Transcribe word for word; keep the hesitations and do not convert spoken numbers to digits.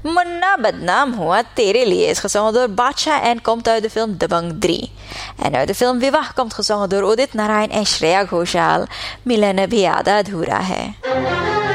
Munna Badnaam Hua Tere Liye is gezongen door Badshah en komt uit de film Dabangg drie. En uit de film Vivah komt gezongen door Udit Narayan en Shreya Ghoshal. Milan Abhi Aadha Adhura Hai.